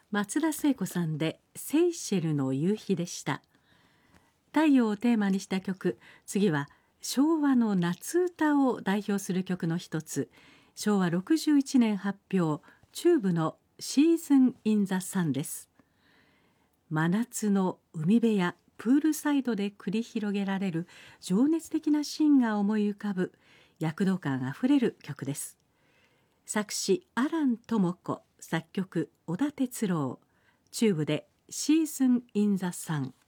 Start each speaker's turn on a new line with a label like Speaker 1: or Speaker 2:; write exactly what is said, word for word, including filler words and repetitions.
Speaker 1: 松田聖子さんでセイシェルの夕日でした。太陽をテーマにした曲、次は昭和の夏歌を代表する曲の一つ、しょうわろくじゅういちねん発表、チューブのシーズン・イン・ザ・サンです。真夏の海辺やプールサイドで繰り広げられる情熱的なシーンが思い浮かぶ躍動感あふれる曲です。作詞アラン智子、作曲小田哲郎、チューブでシーズン・イン・ザ・サン。